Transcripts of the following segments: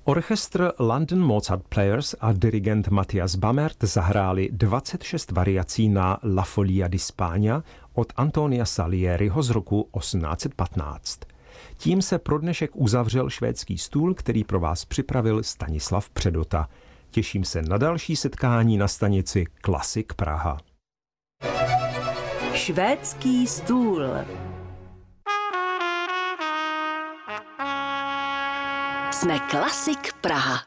Orchestr London Mozart Players a dirigent Matthias Bamert zahráli 26 variací na La Folia di Spagna od Antonia Salieriho z roku 1815. Tím se pro dnešek uzavřel švédský stůl, který pro vás připravil Stanislav Předota. Těším se na další setkání na stanici Klasik Praha. Švédský stůl. Jsme Klasik Praha.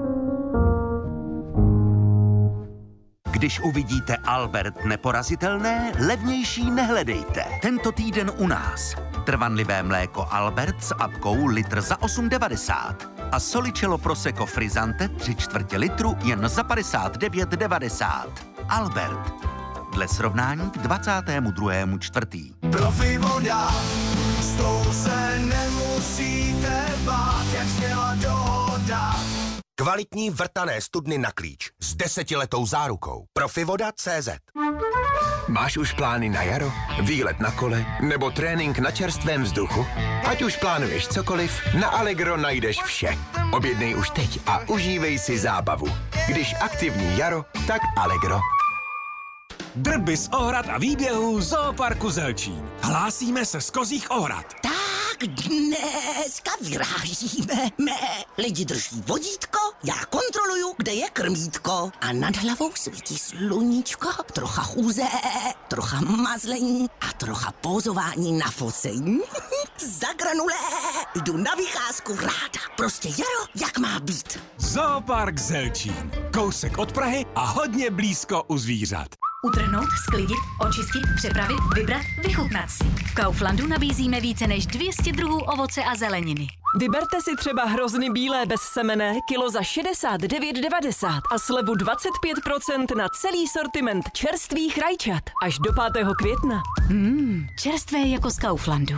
Když uvidíte Albert neporazitelné, levnější nehledejte. Tento týden u nás. Trvanlivé mléko Albert s apkou litr za 8,90 a Solicello Prosecco Frizzante 3/4 litru jen za 59,90. Albert. Dle srovnání k 22.4. Profi voda, s tou se nemusíte bát, jak sněla dohoda. Kvalitní vrtané studny na klíč s 10letou zárukou. Profivoda.cz. Máš už plány na jaro? Výlet na kole? Nebo trénink na čerstvém vzduchu? Ať už plánuješ cokoliv, na Allegro najdeš vše. Objednej už teď a užívej si zábavu. Když aktivní jaro, tak Allegro. Drby z Ohrad a výběhů Zooparku Zelčín. Hlásíme se z Kozích Ohrad. Tak dneska vyrážíme. Lidi drží vodítko, já kontroluju, kde je krmítko. A nad hlavou svítí sluníčko, trocha chůze, trocha mazlení a trocha pózování na focení. Za granulé, jdu na vycházku ráda. Prostě jaro, jak má být. Zoopark Zelčín. Kousek od Prahy a hodně blízko u zvířat. Utrhnout, sklidit, očistit, přepravit, vybrat, vychutnat si. V Kauflandu nabízíme více než 200 druhů ovoce a zeleniny. Vyberte si třeba hrozny bílé bez semene kilo za 69,90 a slevu 25% na celý sortiment čerstvých rajčat až do 5. května. Čerstvé jako z Kauflandu.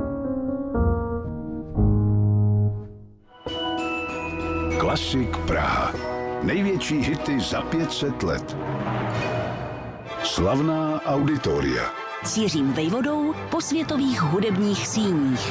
Klasik Praha. Největší hity za 500 let. Slavná auditoria. Cířím vejvodou po světových hudebních síních.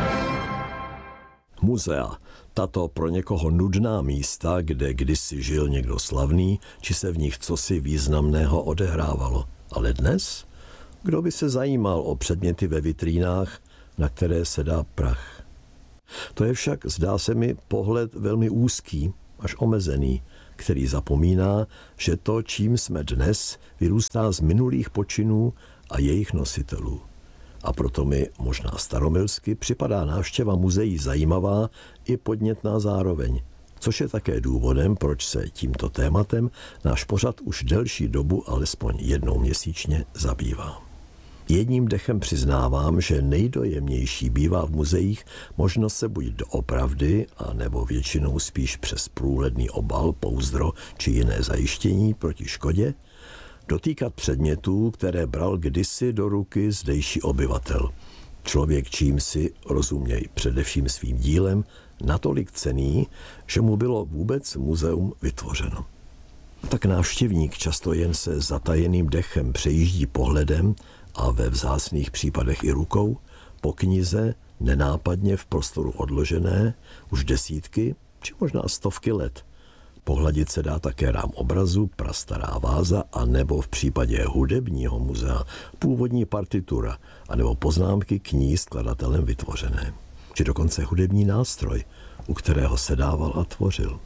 Muzea. Tato pro někoho nudná místa, kde kdysi žil někdo slavný, či se v nich cosi významného odehrávalo. Ale dnes? Kdo by se zajímal o předměty ve vitrínách, na které se dá prach? To je však, zdá se mi, pohled velmi úzký, až omezený, který zapomíná, že to, čím jsme dnes, vyrůstá z minulých počinů a jejich nositelů. A proto mi, možná staromilsky, připadá návštěva muzeí zajímavá i podnětná zároveň, což je také důvodem, proč se tímto tématem náš pořad už delší dobu, alespoň jednou měsíčně, zabývá. Jedním dechem přiznávám, že nejdojemnější bývá v muzeích možnost se buď doopravdy, a nebo většinou spíš přes průhledný obal, pouzdro či jiné zajištění proti škodě, dotýkat předmětů, které bral kdysi do ruky zdejší obyvatel. Člověk čímsi, rozuměj především svým dílem, natolik cenný, že mu bylo vůbec muzeum vytvořeno. Tak návštěvník často jen se zatajeným dechem přejíždí pohledem a ve vzácných případech i rukou po knize nenápadně v prostoru odložené už desítky či možná stovky let. Pohladit se dá také rám obrazu, prastará váza a nebo v případě hudebního muzea původní partitura a nebo poznámky k ní skladatelem vytvořené. Či dokonce hudební nástroj, u kterého se dával a tvořil.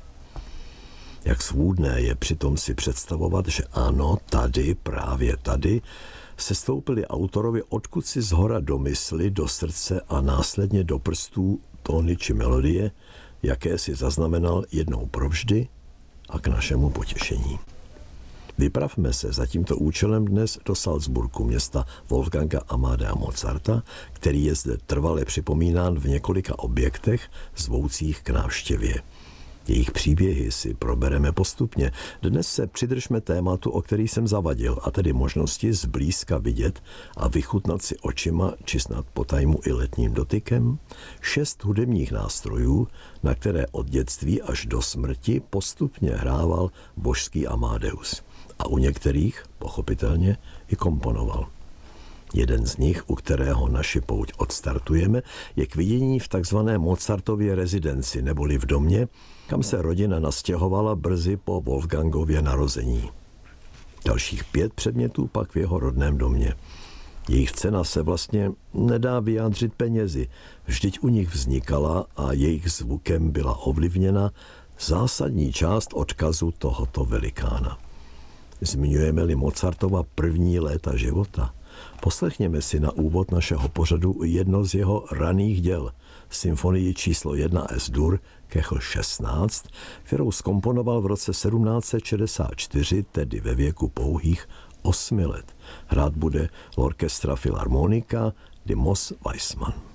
Jak svůdné je přitom si představovat, že ano, tady, právě tady, se stoupili autorovi odkud si zhora do mysli, do srdce a následně do prstů tóny či melodie, jaké si zaznamenal jednou provždy a k našemu potěšení. Vypravme se za tímto účelem dnes do Salzburgu, města Wolfganga Amadea Mozarta, který je zde trvale připomínán v několika objektech zvoucích k návštěvě. Jejich příběhy si probereme postupně. Dnes se přidržme tématu, o který jsem zavadil, a tedy možnosti zblízka vidět a vychutnat si očima, či snad potajmu i letním dotykem, 6 hudebních nástrojů, na které od dětství až do smrti postupně hrával božský Amadeus. A u některých, pochopitelně, i komponoval. Jeden z nich, u kterého naši pouť odstartujeme, je k vidění v takzvané Mozartově rezidenci, neboli v domě, kam se rodina nastěhovala brzy po Wolfgangově narození. Dalších 5 předmětů pak v jeho rodném domě. Jejich cena se vlastně nedá vyjádřit penězi, vždyť u nich vznikala a jejich zvukem byla ovlivněna zásadní část odkazu tohoto velikána. Zmiňujeme-li Mozartova první léta života, poslechněme si na úvod našeho pořadu jedno z jeho raných děl, symfonii číslo 1 S-dur, Kechl 16, kterou zkomponoval v roce 1764, tedy ve věku pouhých 8 let. Hrát bude L'Orchestra Philharmonica de Moss Weissmann.